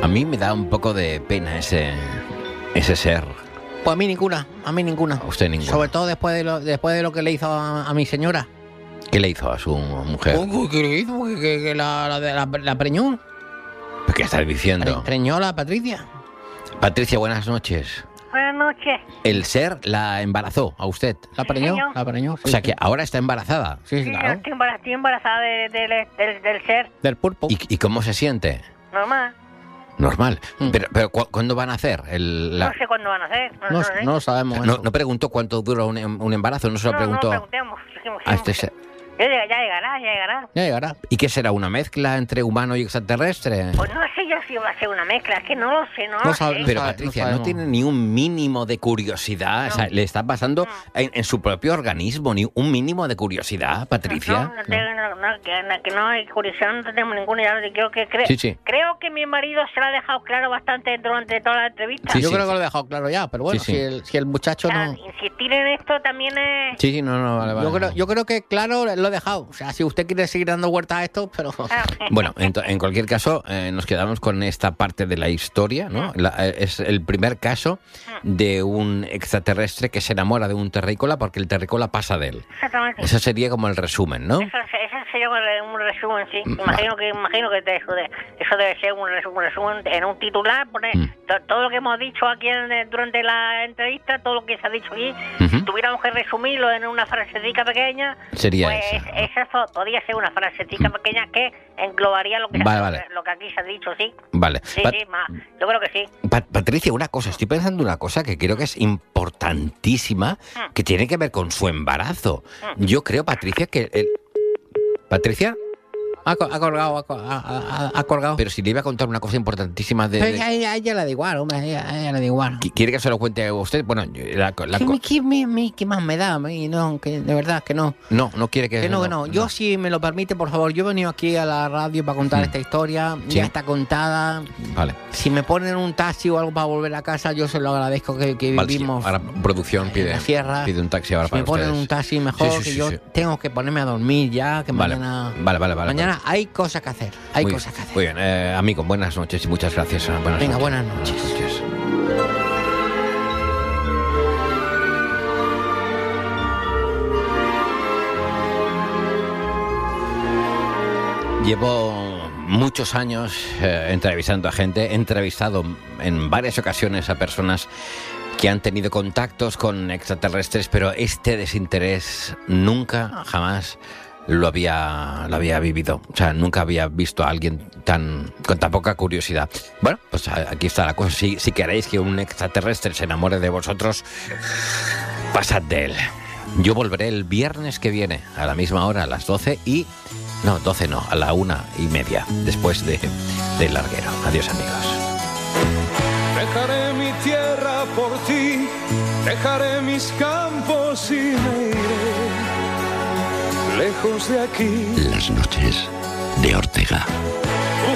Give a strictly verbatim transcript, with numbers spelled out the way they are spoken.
A mí me da un poco de pena ese, ese ser. Pues a mí ninguna, a mí ninguna. A usted ninguna. Sobre todo después de lo, después de lo que le hizo a, a mi señora. ¿Qué le hizo a su mujer? Uy, ¿qué le hizo? Que, que, que la, la, la, la preñó. ¿Qué estás diciendo? Pre, preñó la Patricia. Patricia, buenas noches. Buenas noches. El ser la embarazó a usted. La preñó, señor. la preñó. Sí, O sea sí. que ahora está embarazada. Sí, sí, Sí, yo claro. estoy embarazada, estoy embarazada de- de- del, del ser Del pulpo. ¿Y, y cómo se siente? normal. Normal. Mm. Pero, pero ¿cu- ¿cuándo van a hacer? El, la- No sé cuándo van a hacer. No, No, lo sé. no lo sabemos no, eso. no preguntó cuánto dura un, em- un embarazo, no se lo No, preguntó no preguntemos. Dijimos, a este dijimos ser. que- Ya llega- ya llegará, ya llegará. Ya llegará. ¿Y qué será? ¿Una mezcla entre humano y extraterrestre? Pues no sé yo si va a ser una mezcla, es que no lo sé, no, No lo sabe- sé. Pero sabe- Patricia, no no, sabemos. tiene ni un mínimo de curiosidad. O sea, le está pasando en, en su propio organismo, ni un mínimo de curiosidad, Patricia. No, no, tengo- no, no, que, no, que no hay curiosidad, no tenemos ninguna idea. Creo que, cre- Sí, sí. creo que mi marido se lo ha dejado claro bastante durante toda la entrevista. Sí, Yo sí, creo sí. que lo he dejado claro ya, pero bueno, Sí, sí. Si, el, si el muchacho O sea, no... insistir en esto también es... Sí, sí, no, no, vale, vale. Yo creo, yo creo que claro lo he dejado. O sea, si usted quiere seguir dando vueltas a esto, pero... Ah, Bueno, en, to- en cualquier caso, eh, nos quedamos con esta parte de la historia, ¿no? La- eh, es el primer caso de un extraterrestre que se enamora de un terrícola porque el terrícola pasa de él. exactamente. Eso sería como el resumen, ¿no? Eso, eso sería un re- un resumen, sí. Imagino que imagino que de eso, de- eso debe ser un resumen, un resumen en un titular, poner Mm. to- todo lo que hemos dicho aquí en el- durante la entrevista, todo lo que se ha dicho aquí, Ujú. si tuviéramos que resumirlo en una frasecita pequeña, Sería pues esa. esa fo- podría ser una frasecita pequeña que englobaría lo que, se- Vale, vale. lo que aquí se ha dicho, sí. Vale. Sí, Pa- sí, ma- yo creo que sí. Pa- Patricia, una cosa, estoy pensando una cosa que creo que es importantísima, que tiene que ver con su embarazo. Yo creo, Patricia, que... el- ¿Patricia? Ha, co- ha colgado, ha, co- ha- ha- ha colgado. Pero si le iba a contar una cosa importantísima de... Pero de- a ella, a ella le da igual, hombre, a ella, a ella le da igual. ¿Qui- ¿Quiere que se lo cuente a usted? Bueno, yo- la, la- ¿Qué, qué- me- me- qué más me da a mí? No, que de verdad que no. no, no quiere que... Que no, que no. Yo, si me lo permite, por favor, yo he venido aquí a la radio para contar Mm. esta historia. Sí. Ya está contada. Vale. Si me ponen un taxi o algo para volver a casa, yo se lo agradezco que, que Vale, sí. vivimos Ahora producción en pide, la sierra. pide un taxi ahora Si para me ponen ustedes. un taxi mejor, Sí, sí, que sí, yo sí. tengo que ponerme a dormir ya, que Vale, mañana... vale, vale, vale. Mañana hay cosas que hacer, hay Muy cosas bien, que hacer. Muy bien, eh, amigo, buenas noches y muchas gracias. Buenas Venga, noches. buenas noches. noches. Llevo muchos años eh, entrevistando a gente, he entrevistado en varias ocasiones a personas que han tenido contactos con extraterrestres, pero este desinterés nunca, jamás lo había, lo había vivido. O sea, nunca había visto a alguien tan con tan poca curiosidad. Bueno, pues a- aquí está la cosa. Si, si queréis que un extraterrestre se enamore de vosotros, pasad de él. Yo volveré el viernes que viene, a la misma hora, a las doce y... No, doce no, a la una y media, después de, del larguero. Adiós, amigos. Dejaré mi tierra por ti, dejaré mis campos y me iré lejos de aquí. Las noches de Ortega.